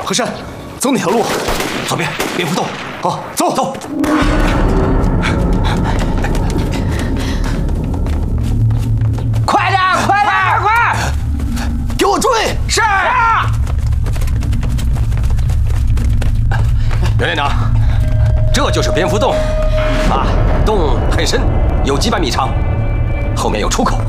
和珅，走哪条路？ 左边，蝙蝠洞。 好，走走。 快点，快点，快！ 给我追！ 是。 袁连长，这就是蝙蝠洞。啊，洞很深，有几百米长，后面有出口。